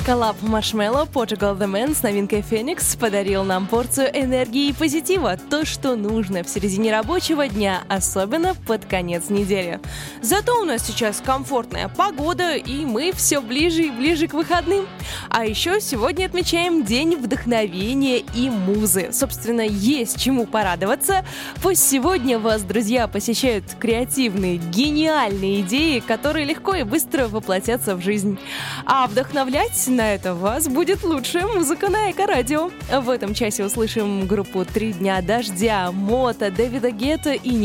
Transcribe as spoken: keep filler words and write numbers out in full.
Коллаб Marshmello, Portugal The Man с новинкой Phoenix подарил нам порцию энергии и позитива, то, что нужно в середине рабочего дня, особенно под конец недели. Зато у нас сейчас комфортная погода, и мы все ближе и ближе к выходным. А еще сегодня отмечаем День вдохновения и музы. Собственно, есть чему порадоваться. Пусть сегодня вас, друзья, посещают креативные, гениальные идеи, которые легко и быстро воплотятся в жизнь. А вдохновлять на это вас будет лучшая музыка на Эко-радио. В этом часе услышим группу «Три дня дождя», Мото, Дэвида Гетта и